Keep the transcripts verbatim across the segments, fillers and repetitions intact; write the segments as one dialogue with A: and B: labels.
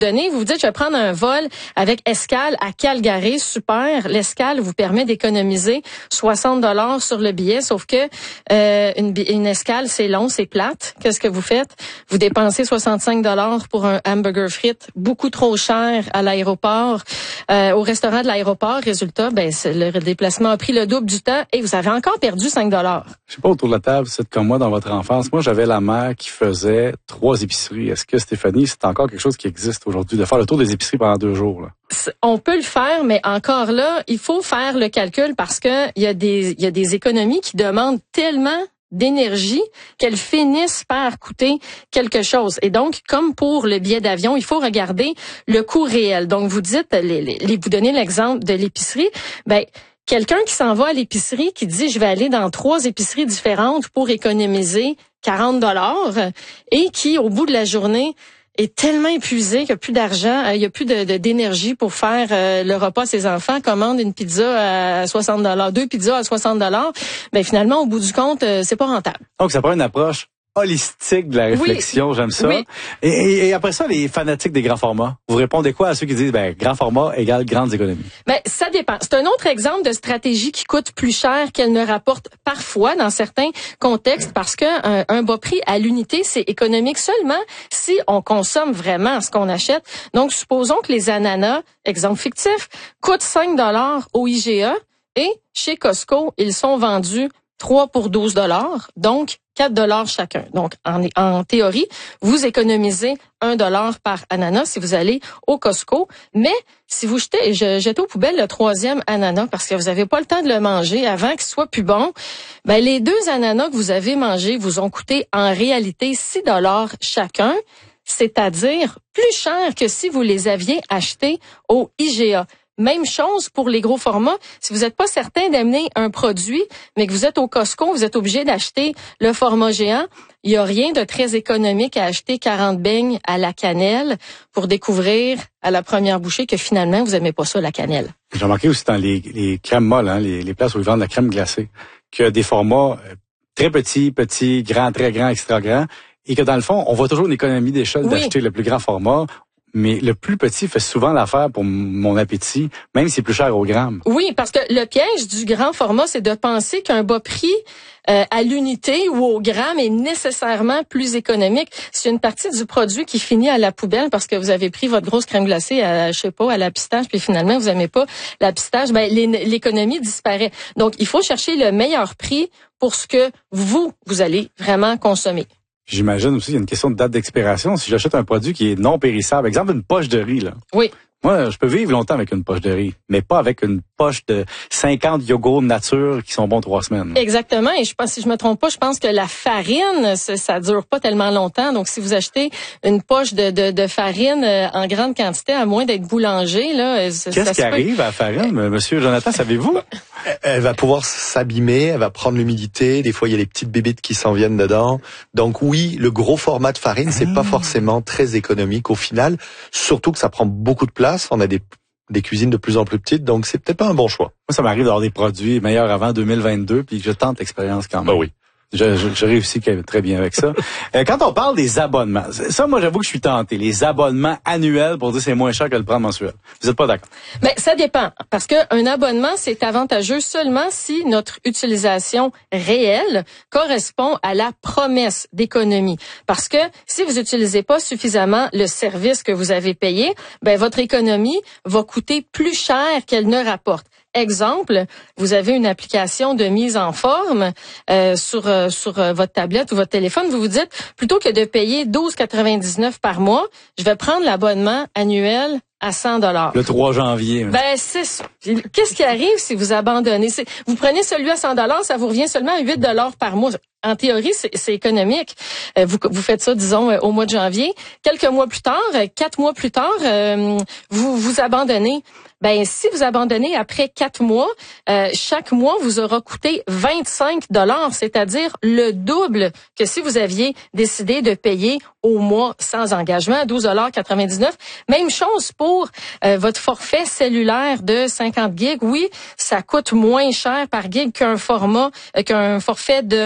A: donné, vous vous dites, je vais prendre un vol avec escale à Calgary, super. L'escale vous permet d'économiser soixante dollars sur le billet, sauf que euh, une, une escale, c'est long, c'est plate. Qu'est-ce que vous faites? Vous dépensez soixante-cinq dollars pour un hamburger frites, beaucoup trop cher à l'aéroport, euh, au restaurant de l'aéroport. Résultat, ben le déplacement a pris le double du temps et vous avez encore perdu cinq dollars.
B: Je sais pas, autour de la table, c'est comme moi dans votre enfance. Moi, j'avais la mère qui faisait trois épiceries. Est-ce que, Stéphanie, c'est encore quelque chose qui existe aujourd'hui, de faire le tour des épiceries pendant deux jours, là?
A: On peut le faire, mais encore là, il faut faire le calcul parce que il y a des, il y a des économies qui demandent tellement d'énergie qu'elles finissent par coûter quelque chose. Et donc, comme pour le billet d'avion, il faut regarder le coût réel. Donc, vous dites, les, les, vous donnez l'exemple de l'épicerie, ben, quelqu'un qui s'en va à l'épicerie, qui dit, je vais aller dans trois épiceries différentes pour économiser quarante dollars et qui, au bout de la journée, est tellement épuisé qu'il n'y a plus d'argent, il n'y a plus de, de, d'énergie pour faire euh, le repas à ses enfants, commande une pizza à soixante dollars, deux pizzas à soixante dollars, ben finalement, au bout du compte, euh, c'est pas rentable.
B: Donc, ça prend une approche holistique de la réflexion, oui, j'aime ça. Oui. Et, et, et après ça, les fanatiques des grands formats, vous répondez quoi à ceux qui disent, ben, grand format égale grandes économies?
A: Ben, ça dépend. C'est un autre exemple de stratégie qui coûte plus cher qu'elle ne rapporte parfois dans certains contextes parce que un, un bas prix à l'unité, c'est économique seulement si on consomme vraiment ce qu'on achète. Donc, supposons que les ananas, exemple fictif, coûtent cinq dollars au I G A et chez Costco, ils sont vendus trois pour douze dollars, donc quatre dollars chacun. Donc, en, en théorie, vous économisez un dollar par ananas si vous allez au Costco. Mais si vous jetez, je, jetez aux poubelles le troisième ananas parce que vous n'avez pas le temps de le manger avant qu'il soit plus bon, ben les deux ananas que vous avez mangés vous ont coûté en réalité six dollars chacun, c'est-à-dire plus cher que si vous les aviez achetés au I G A. Même chose pour les gros formats. Si vous n'êtes pas certain d'amener un produit, mais que vous êtes au Costco, vous êtes obligé d'acheter le format géant, il n'y a rien de très économique à acheter quarante beignes à la cannelle pour découvrir à la première bouchée que finalement, vous n'aimez pas ça, la cannelle.
B: J'ai remarqué aussi dans les, les crèmes molles, hein, les, les places où ils vendent la crème glacée, qu'il y a des formats très petits, petits, grands, très grands, extra grands, et que dans le fond, on voit toujours une économie d'échelle, oui, d'acheter le plus grand format. Mais le plus petit fait souvent l'affaire pour mon appétit, même si c'est plus cher au gramme.
A: Oui, parce que le piège du grand format, c'est de penser qu'un bas prix euh, à l'unité ou au gramme est nécessairement plus économique. C'est une partie du produit qui finit à la poubelle parce que vous avez pris votre grosse crème glacée à, je sais pas, à la pistache, puis finalement, vous aimez pas la pistache. Ben, l'économie disparaît. Donc, il faut chercher le meilleur prix pour ce que vous, vous allez vraiment consommer.
B: J'imagine aussi qu'il y a une question de date d'expiration. Si j'achète un produit qui est non périssable, exemple une poche de riz, là.
A: Oui.
B: Moi, je peux vivre longtemps avec une poche de riz, mais pas avec une poche de cinquante yogourts nature qui sont bons trois semaines.
A: Exactement. Et je pense, si je me trompe pas, je pense que la farine, ça, ça dure pas tellement longtemps. Donc, si vous achetez une poche de, de, de farine en grande quantité, à moins d'être boulanger, là,
B: qu'est-ce qui arrive peut... à la farine, Monsieur Jonathan, savez-vous?
C: Elle va pouvoir s'abîmer, elle va prendre l'humidité. Des fois, il y a les petites bébites qui s'en viennent dedans. Donc oui, le gros format de farine, c'est ah. pas forcément très économique au final. Surtout que ça prend beaucoup de place. On a des des cuisines de plus en plus petites, donc c'est peut-être pas un bon choix.
B: Moi, ça m'arrive d'avoir des produits meilleurs avant deux mille vingt-deux, puis je tente l'expérience quand même.
C: Ben oui.
B: Je, je, je réussis très bien avec ça. euh, quand on parle des abonnements, ça, moi, j'avoue que je suis tenté. Les abonnements annuels pour dire c'est moins cher que le prendre mensuel. Vous êtes pas d'accord?
A: Ben, ça dépend. Parce que un abonnement, c'est avantageux seulement si notre utilisation réelle correspond à la promesse d'économie. Parce que si vous utilisez pas suffisamment le service que vous avez payé, ben, votre économie va coûter plus cher qu'elle ne rapporte. Exemple, vous avez une application de mise en forme euh, sur euh, sur euh, votre tablette ou votre téléphone. Vous vous dites, plutôt que de payer douze quatre-vingt-dix-neuf par mois, je vais prendre l'abonnement annuel à cent dollars.
B: Le trois janvier.
A: Ben, c'est ça. Qu'est-ce qui arrive si vous abandonnez? C'est, vous prenez celui à cent dollars, ça vous revient seulement à huit dollars par mois. En théorie, c'est, c'est économique. Euh, vous, vous faites ça, disons, euh, au mois de janvier. Quelques mois plus tard, euh, quatre mois plus tard, euh, vous vous abandonnez. Ben, si vous abandonnez après quatre mois, euh, chaque mois vous aura coûté vingt-cinq dollars, c'est-à-dire le double que si vous aviez décidé de payer au mois sans engagement, douze dollars quatre-vingt-dix-neuf. Même chose pour euh, votre forfait cellulaire de cinquante gigs. Oui, ça coûte moins cher par gig qu'un format, euh, qu'un forfait de vingt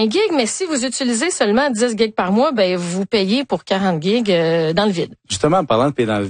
A: vingt gigs, mais si vous utilisez seulement dix gigs par mois, ben vous payez pour quarante gigs euh, dans le vide.
B: Justement, en parlant de payer dans le